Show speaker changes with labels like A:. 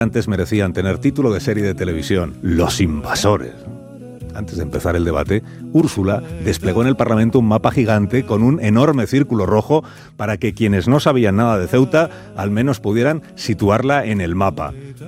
A: Antes merecían tener título de serie de televisión, Los Invasores. Antes de empezar el debate, Úrsula desplegó en el Parlamento un mapa gigante con un enorme círculo rojo para que quienes no sabían nada de Ceuta al menos pudieran situarla en el mapa.